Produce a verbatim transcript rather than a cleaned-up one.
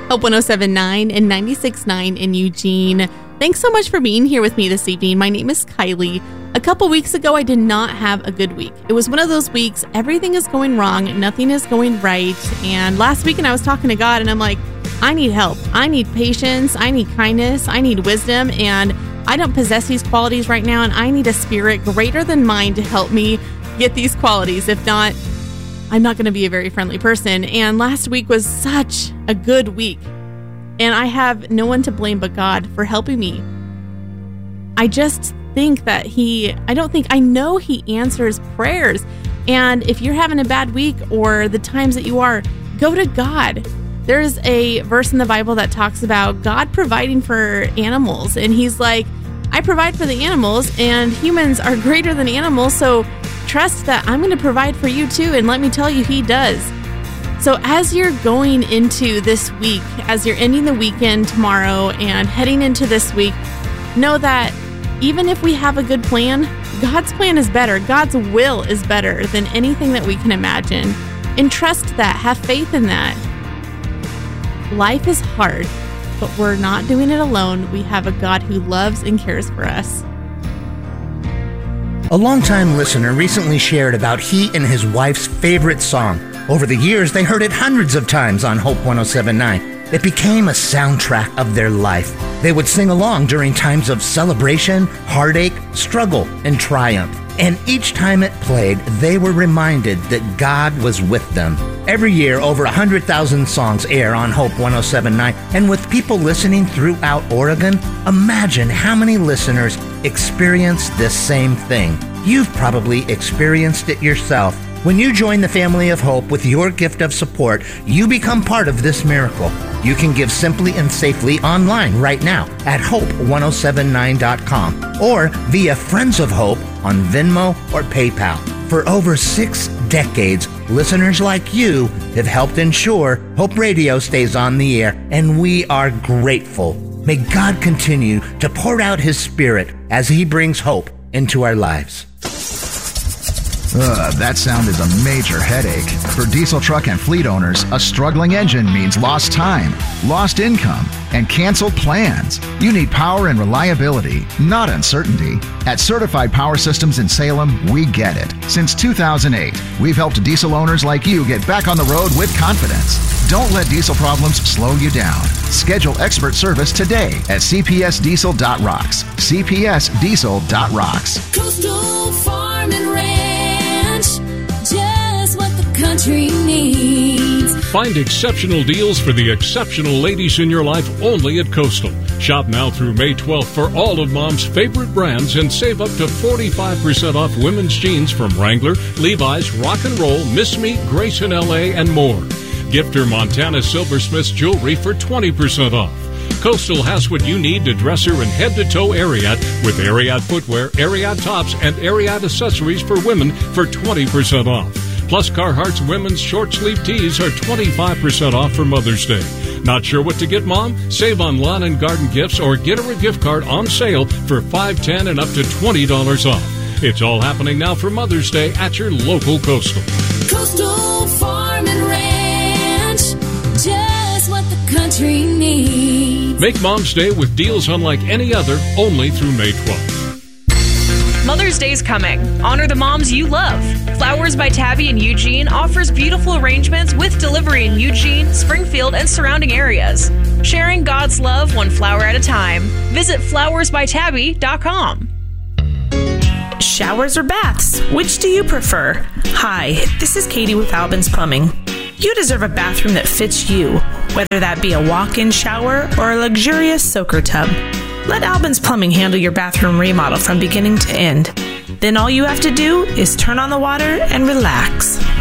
Hope one oh seven point nine and ninety-six point nine in Eugene. Thanks so much for being here with me this evening. My name is Kylie. A couple weeks ago, I did not have a good week. It was one of those weeks, everything is going wrong, nothing is going right. And last weekend, I was talking to God, and I'm like, I need help. I need patience. I need kindness. I need wisdom. And I don't possess these qualities right now, and I need a spirit greater than mine to help me get these qualities. If not, I'm not going to be a very friendly person. And last week was such a good week. And I have no one to blame but God for helping me. I just think that he, I don't think, I know he answers prayers. And if you're having a bad week or the times that you are, go to God. There's a verse in the Bible that talks about God providing for animals. And he's like, I provide for the animals, and humans are greater than animals. So trust that I'm going to provide for you too. And let me tell you, he does. So as you're going into this week, as you're ending the weekend tomorrow and heading into this week, know that even if we have a good plan, God's plan is better. God's will is better than anything that we can imagine. And trust that. Have faith in that. Life is hard, but we're not doing it alone. We have a God who loves and cares for us. A longtime listener recently shared about he and his wife's favorite song. Over the years, they heard it hundreds of times on Hope one oh seven point nine. It became a soundtrack of their life. They would sing along during times of celebration, heartache, struggle, and triumph. And each time it played, they were reminded that God was with them. Every year, over one hundred thousand songs air on Hope one oh seven point nine. And with people listening throughout Oregon, imagine how many listeners experience this same thing. You've probably experienced it yourself. When you join the family of Hope with your gift of support, you become part of this miracle. You can give simply and safely online right now at hope one oh seven nine dot com or via Friends of Hope on Venmo or PayPal. For over six decades, listeners like you have helped ensure Hope Radio stays on the air, and we are grateful. May God continue to pour out His Spirit as He brings hope into our lives. Ugh, that sound is a major headache. For diesel truck and fleet owners, a struggling engine means lost time, lost income, and canceled plans. You need power and reliability, not uncertainty. At Certified Power Systems in Salem, we get it. Since two thousand eight, we've helped diesel owners like you get back on the road with confidence. Don't let diesel problems slow you down. Schedule expert service today at c p s diesel dot rocks. c p s diesel dot rocks. Coastal Farm and Ranch, just what the country needs. Find exceptional deals for the exceptional ladies in your life only at Coastal. Shop now through May twelfth for all of Mom's favorite brands and save up to forty-five percent off women's jeans from Wrangler, Levi's, Rock and Roll, Miss Me, Grayson L A, and more. Gift her Montana Silversmiths jewelry for twenty percent off. Coastal has what you need to dress her in head-to-toe Ariat with Ariat footwear, Ariat tops, and Ariat accessories for women for twenty percent off. Plus, Carhartt's women's short-sleeve tees are twenty-five percent off for Mother's Day. Not sure what to get Mom? Save on lawn and garden gifts or get her a gift card on sale for five dollars, ten dollars, and up to twenty dollars off. It's all happening now for Mother's Day at your local Coastal. Coastal Farm and Ranch, just what the country needs. Make Mom's Day with deals unlike any other, only through May twelfth. Mother's Day's coming. Honor the moms you love. Flowers by Tabby in Eugene offers beautiful arrangements with delivery in Eugene, Springfield, and surrounding areas. Sharing God's love one flower at a time. Visit flowers by tabby dot com. Showers or baths? Which do you prefer? Hi, this is Katie with Albin's Plumbing. You deserve a bathroom that fits you, whether that be a walk-in shower or a luxurious soaker tub. Let Albin's Plumbing handle your bathroom remodel from beginning to end. Then all you have to do is turn on the water and relax.